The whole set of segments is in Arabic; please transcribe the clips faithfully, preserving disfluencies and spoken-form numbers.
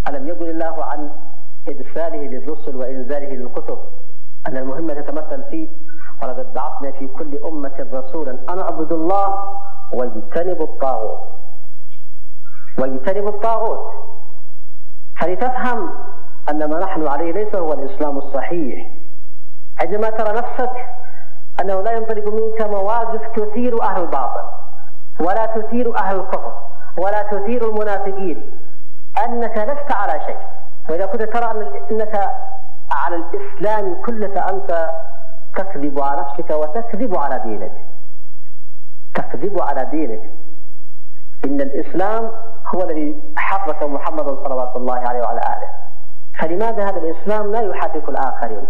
ألم يقل الله عن إرساله للرسل وإنزاله للكتب أن المهمة تتمثل في ولقد بعثنا في كل أمة رسولا أن اعبدوا الله واجتنبوا الطاغوت واجتنبوا الطاغوت فلتفهم أن ما نحن عليه ليس هو الإسلام الصحيح. عندما ترى نفسك أنه لا ينطلق منك مواقف تثير أهل الباطل ولا تثير أهل الكفر ولا تثير المنافقين، أنك لست على شيء. وإذا كنت ترى أنك على الإسلام كله أنت تكذب على نفسك وتكذب على دينك، تكذب على دينك. إن الإسلام هو الذي حرك محمد صلوات الله عليه وعلى آله، فلماذا هذا الإسلام لا يحرك الآخرين؟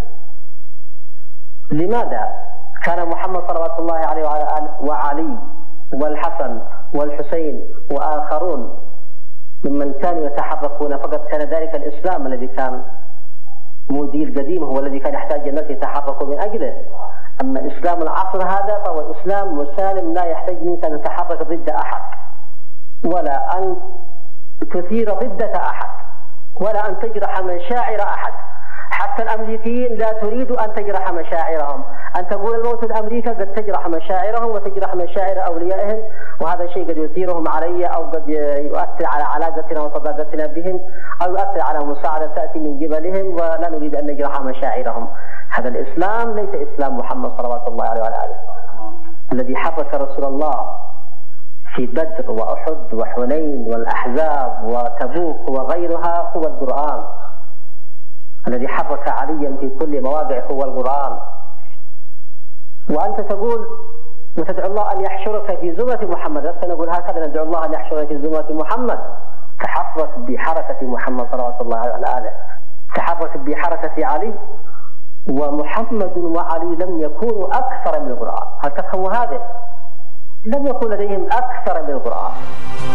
لماذا كان محمد صلوات الله عليه وعلى آله وعلي والحسن والحسين وآخرون ممن كانوا يتحركون فقط كان ذلك الإسلام الذي كان مدير قديم هو الذي كان يحتاج الناس يتحركوا من أجله. أما إسلام العصر هذا فهو إسلام مسالم لا يحتاج منك أن تتحرك ضد أحد ولا أن تثير ضدك أحد ولا أن تجرح مشاعر أحد. حتى الأمريكيين لا تريد أن تجرح مشاعرهم، أن تقول الموت الأمريكا قد تجرح مشاعرهم وتجرح مشاعر أوليائهم، وهذا شيء قد يثيرهم علي أو قد يؤثر على علاقتنا وصداقتنا بهم أو يؤثر على مساعدة تأتي من قبلهم، ولا نريد أن نجرح مشاعرهم. هذا الإسلام ليس إسلام محمد صلوات الله عليه وعلى آله. الذي حرك رسول الله في بدر وأحد وحنين والأحزاب وتبوك وغيرها هو القرآن. الذي حرك عليا في كل مواقع هو القرآن. وأنت تقول وتدعو الله أن يحشرك في زمرة محمد، لسنا نقول هكذا ندعو الله أن يحشرك في زمرة محمد. تحرك بحركة محمد صلوات الله عليه آله، تحرك بحركة علي، ومحمد وعلي لم يكونوا أكثر من القرآن. هل تفهم هذا؟ لم يكن لديهم أكثر من القرآن.